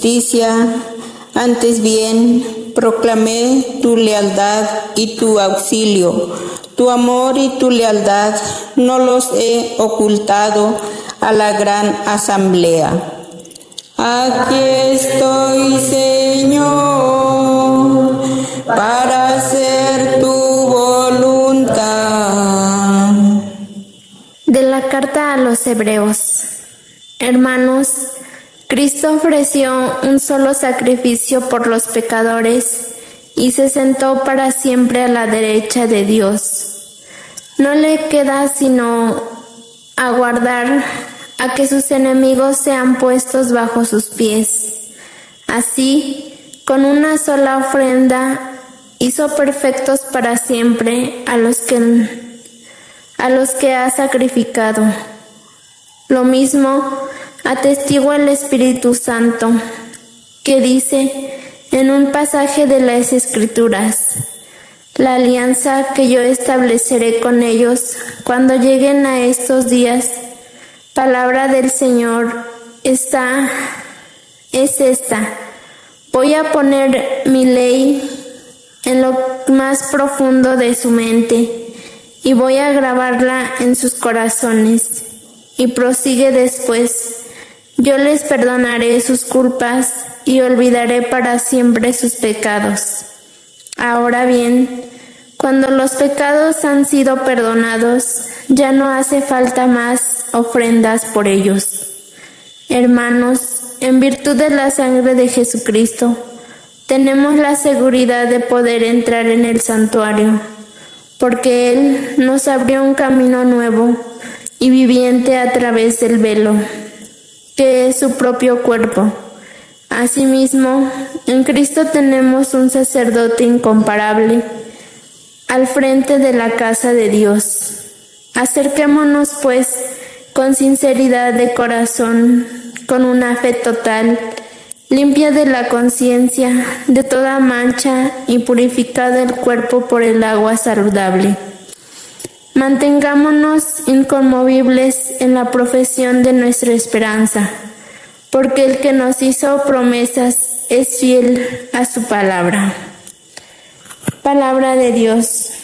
justicia, antes bien proclamé tu lealtad y tu auxilio. Tu amor y tu lealtad no los he ocultado a la gran asamblea. Aquí estoy, Señor, para hacer tu voluntad. De la carta a los Hebreos. Hermanos, Cristo ofreció un solo sacrificio por los pecadores y se sentó para siempre a la derecha de Dios. No le queda sino aguardar a que sus enemigos sean puestos bajo sus pies. Así, con una sola ofrenda, hizo perfectos para siempre a los que ha sacrificado. Lo mismo atestigua el Espíritu Santo, que dice en un pasaje de las Escrituras: la alianza que yo estableceré con ellos cuando lleguen a estos días, palabra del Señor, es esta: voy a poner mi ley en lo más profundo de su mente y voy a grabarla en sus corazones. Y prosigue después: yo les perdonaré sus culpas y olvidaré para siempre sus pecados. Ahora bien, cuando los pecados han sido perdonados, ya no hace falta más ofrendas por ellos. Hermanos, en virtud de la sangre de Jesucristo, tenemos la seguridad de poder entrar en el santuario, porque Él nos abrió un camino nuevo y viviente a través del velo, que es su propio cuerpo. Asimismo, en Cristo tenemos un sacerdote incomparable al frente de la casa de Dios. Acerquémonos, pues, con sinceridad de corazón, con una fe total, limpia de la conciencia de toda mancha y purificado el cuerpo por el agua saludable. Mantengámonos inconmovibles en la profesión de nuestra esperanza, porque el que nos hizo promesas es fiel a su palabra. Palabra de Dios.